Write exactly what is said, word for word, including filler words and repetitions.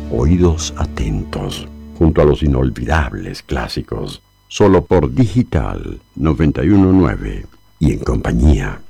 oídos atentos, junto a los inolvidables clásicos, solo por Digital noventa y uno punto nueve y en compañía